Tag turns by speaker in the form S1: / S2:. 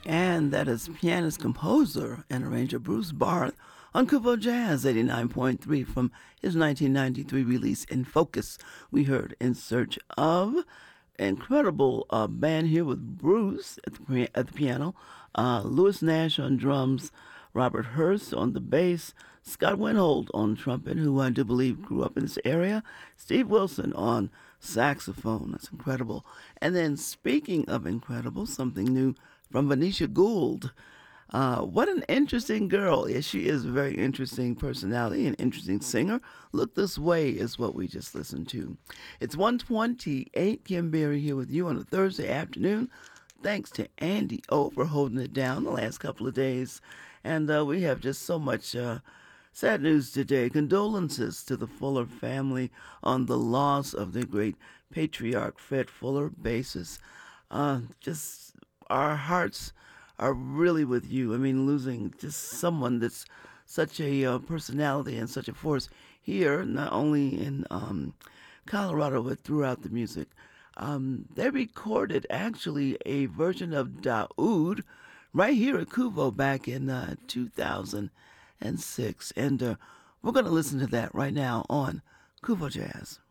S1: And that is pianist, composer, and arranger Bruce Barth on Kubo Jazz 89.3 from his 1993 release In Focus. We heard In Search of. Incredible band here with Bruce at the piano, Louis Nash on drums, Robert Hurst on the bass, Scott Winhold on trumpet, who I do believe grew up in this area, Steve Wilson on saxophone. That's incredible. And then, speaking of incredible, something new from Venetia Gould. What an interesting girl. Yes, she is a very interesting personality, an interesting singer. Look This Way is what we just listened to. It's 1:28. Kim Berry here with you on a Thursday afternoon. Thanks to Andy O for holding it down the last couple of days. And we have just so much sad news today. Condolences to the Fuller family on the loss of their great patriarch, Fred Fuller, bassist. Just our hearts are really with you. I mean, losing just someone that's such a personality and such a force here, not only in Colorado, but throughout the music. They recorded actually a version of Daoud right here at Kuvo back in 2006. And we're going to listen to that right now on Kuvo Jazz.